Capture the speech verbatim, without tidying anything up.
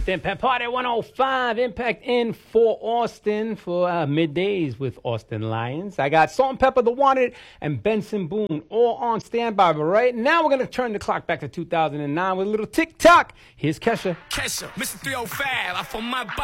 with Impact Party one oh five. Impact in for Austin for uh, middays with Austin Lions. I got Salt and Pepper, The Wanted, and Benson Boone all on standby. But right now, we're going to turn the clock back to two thousand nine with a little tick-tock. Here's Kesha. Kesha, Mister three oh five, I for my body.